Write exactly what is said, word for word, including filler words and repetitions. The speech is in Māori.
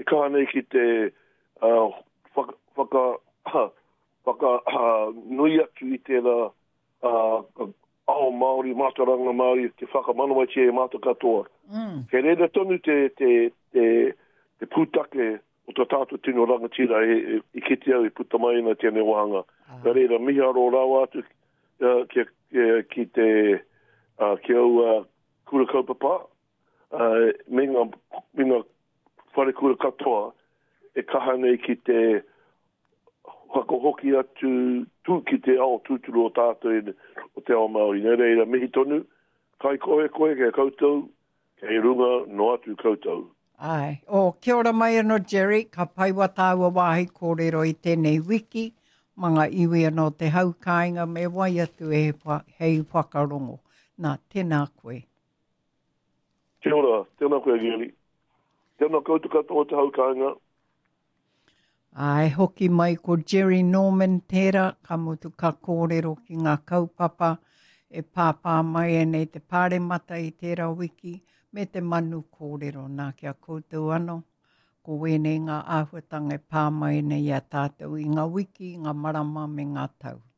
kaha nei ki te uh, whaka, whaka, uh, whaka uh, nui atu i tēnā uh, ao Māori, mātaranga Māori, te whakamanawa te e māta katoa. Mm. Kei reira tonu te, te, te, te pūtake o tā tātou tino rangatira e, e, i kiti au i puta mai na tēnei wahanga. Ah. Kei reira miha ro rawa atu uh, ki, ki, ki te uh, ki au uh, kura kaupapa. Uh, me ngā, me ngā whare kura katoa e kaha nei ki te whakahoki atu tū ki te ao tūturu o tātou e, o te ao Māori. Nei reira mihi tonu, kai koe koe kei koutou, kei runga no atu koutou. Ai, o kia ora mai anō Jerry, ka paiwa tāua wāhi kōrero i tēnei wiki, manga iwi anō te haukainga me wai atu e hei whakarongo. Nā, tēnā koe. Kia ora, tēnā koe Geli. Tēnā koutou katoa te haukainga. Ai, hoki mai ko Jerry Norman tērā, ka mutu ka kōrero ki ngā kaupapa, e pāpā mai e nei te pāre mata i tērā wiki, me te manu kōrero nā kia koutou anō. Ko wēnei ngā āhuatanga e pā mai nei a tātou i ngā wiki, ngā marama me ngā tau.